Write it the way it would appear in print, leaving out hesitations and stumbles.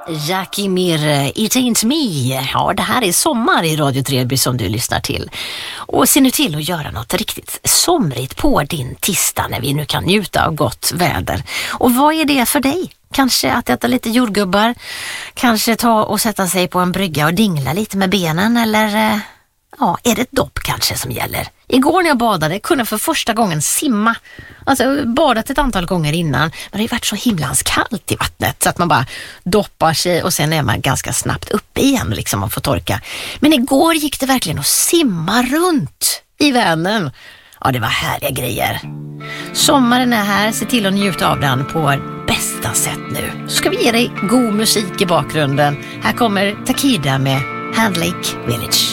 Jackie Mir, It Ain't Me. Ja, det här är Sommar i Radio Treby som du lyssnar till. Och se nu till att göra något riktigt somrigt på din tisdag när vi nu kan njuta av gott väder. Och vad är det för dig? Kanske att äta lite jordgubbar, kanske ta och sätta sig på en brygga och dingla lite med benen, eller ja, är det ett dopp kanske som gäller? Igår när jag badade kunde för första gången simma. Alltså badat ett antal gånger innan, men det har ju varit så himlans kallt i vattnet så att man bara doppar sig och sen är man ganska snabbt uppe igen liksom och får torka. Men igår gick det verkligen att simma runt i Vänern. Ja, det var härliga grejer. Sommaren är här, se till att njuta av den på bästa sätt nu. Så ska vi ge dig god musik i bakgrunden. Här kommer Takida med Hand Lake Village.